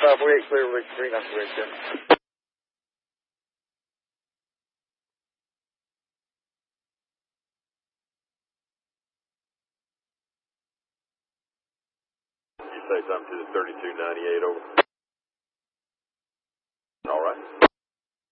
548, clear rig 3, not rig 10. You say something to the 3298 over.